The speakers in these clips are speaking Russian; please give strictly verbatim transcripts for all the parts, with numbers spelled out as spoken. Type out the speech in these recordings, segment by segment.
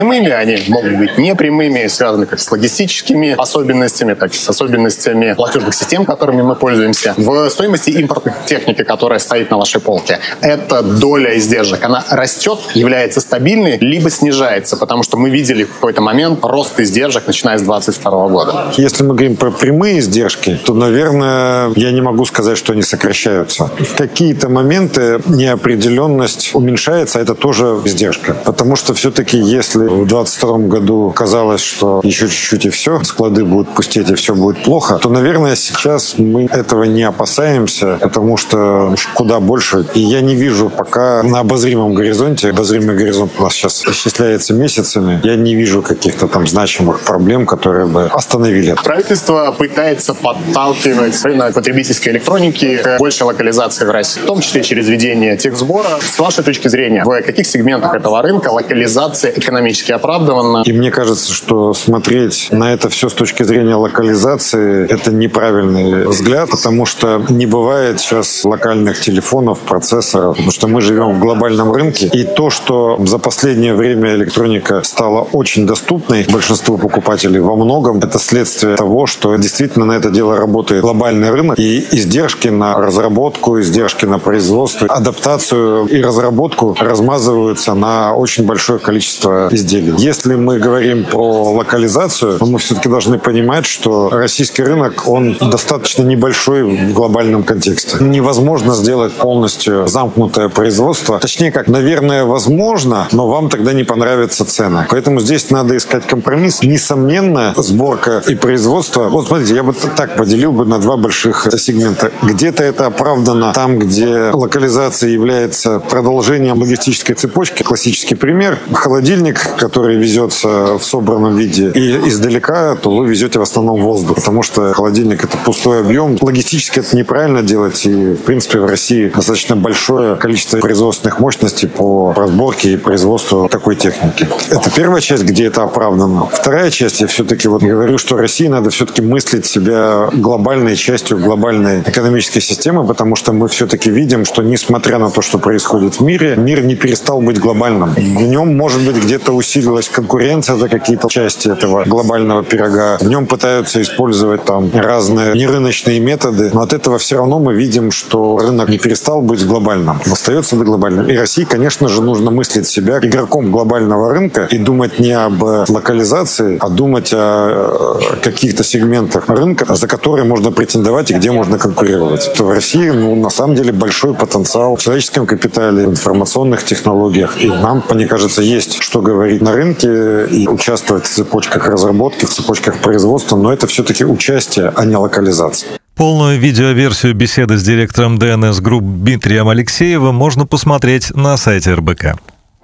прямыми, они могут быть непрямыми, связаны как с логистическими особенностями, так и с особенностями платежных систем, которыми мы пользуемся. В стоимости импортной техники, которая стоит на вашей полке, эта доля издержек, она растет, является стабильной, либо снижается, потому что мы видели в какой-то момент рост издержек, начиная с двадцать второго года. Если мы говорим про прямые издержки, то, наверное, я не могу сказать, что они сокращаются. В какие-то моменты неопределенность уменьшается, а это тоже издержка. Потому что все-таки, если в двадцать втором году казалось, что еще чуть-чуть и все, склады будут пустеть и все будет плохо, то, наверное, сейчас мы этого не опасаемся, потому что куда больше. И я не вижу пока на обозримом горизонте, обозримый горизонт у нас сейчас исчисляется месяцами, я не вижу каких-то там значимых проблем, которые бы остановили. Правительство пытается подталкивать рынок потребительской электроники к большей локализации в России, в том числе через введение техсбора. С вашей точки зрения, в каких сегментах этого рынка локализация экономически оправдана? И мне кажется, что смотреть на это все с точки зрения локализации — это неправильный взгляд, потому что не бывает сейчас локальных телефонов, процессоров, потому что мы живем в глобальном рынке, и то, что за последнее время электроника стала очень доступной большинству покупателей, во многом это следствие того, что действительно на это дело работает глобальный рынок, и издержки на разработку, издержки на производство, адаптацию и разработку размазываются на очень большое количество изделий. Если мы говорим про локализацию, то мы все-таки должны понимать, что российский рынок, он достаточно небольшой в глобальном контексте. Невозможно сделать полностью замкнутое производство. Точнее, как, наверное, возможно, но вам тогда не понравятся цены. Поэтому здесь надо искать компромисс. Несомненно, сборка и производство... Вот смотрите, я бы так поделил бы на два больших сегмента. Где-то это оправдано там, где локализация является продолжением логистической цепочки. Классический пример. Холодильник, который везется в собранном виде, и издалека, то вы везете в основном воздух, потому что холодильник — это пустой объем. Логистически это неправильно делать, и, в принципе, в России достаточно большое количество производственных мощностей по разборке и производству такой техники. Это первая часть, где это оправдано. Вторая часть, я все-таки вот говорю, что России надо все-таки мыслить себя глобальной частью глобальной экономической системы, потому что мы все-таки видим, что, несмотря на то, что происходит в мире, мир не перестал быть глобальным. В нем, может быть, где-то усилилась конкуренция за какие-то части этого глобального пирога. В нем пытаются использовать там разные нерыночные методы, но от этого все равно мы видим, что рынок не перестал быть глобальным, остается быть глобальным. И России, конечно же, нужно мыслить себя игроком глобального рынка и думать не об локализации, а думать о каких-то сегментах рынка, за которые можно претендовать и где можно конкурировать. То в России, ну, на самом деле, большой потенциал в человеческом капитале, в информационных технологиях. И нам, мне кажется, есть что говорить на рынке и участвовать в цепочках разработки, в цепочках производства, но это все-таки участие, а не локализация. Полную видеоверсию беседы с директором ди эн эс Group Дмитрием Алексеевым можно посмотреть на сайте эр бэ ка.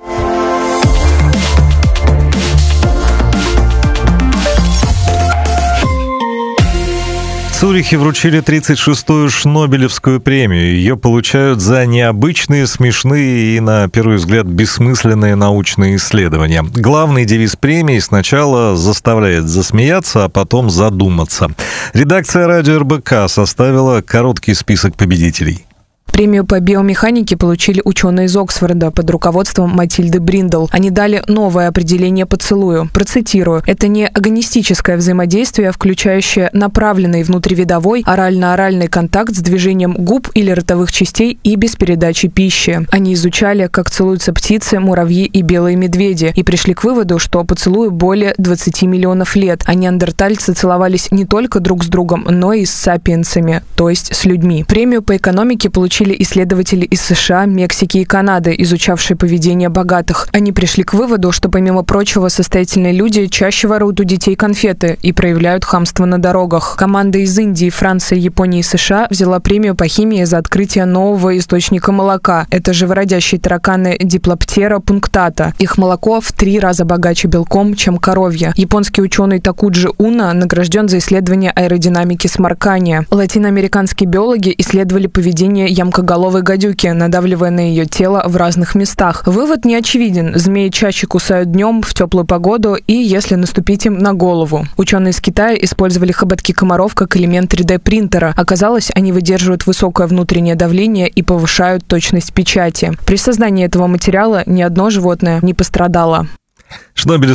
В Цюрихе вручили тридцать шестую Шнобелевскую премию. Ее получают за необычные, смешные и, на первый взгляд, бессмысленные научные исследования. Главный девиз премии сначала заставляет засмеяться, а потом задуматься. Редакция радио эр бэ ка составила короткий список победителей. Премию по биомеханике получили ученые из Оксфорда под руководством Матильды Бриндл. Они дали новое определение поцелую. Процитирую. Это не агонистическое взаимодействие, включающее направленный внутривидовой орально-оральный контакт с движением губ или ротовых частей и без передачи пищи. Они изучали, как целуются птицы, муравьи и белые медведи, и пришли к выводу, что поцелую более двадцати миллионов лет, а неандертальцы целовались не только друг с другом, но и с сапиенсами, то есть с людьми. Премию по экономике получили исследователи из США, Мексики и Канады, изучавшие поведение богатых. Они пришли к выводу, что, помимо прочего, состоятельные люди чаще воруют у детей конфеты и проявляют хамство на дорогах. Команда из Индии, Франции, Японии и США взяла премию по химии за открытие нового источника молока. Это живородящие тараканы Диплоптера пунктата. Их молоко в три раза богаче белком, чем коровье. Японский ученый Такуджи Уна награжден за исследование аэродинамики сморкания. Латиноамериканские биологи исследовали поведение ямкоголовой гадюки, надавливая на ее тело в разных местах. Вывод не очевиден. Змеи чаще кусают днем, в теплую погоду и если наступить им на голову. Ученые из Китая использовали хоботки комаров как элемент три дэ принтера. Оказалось, они выдерживают высокое внутреннее давление и повышают точность печати. При создании этого материала ни одно животное не пострадало. Шнобелевская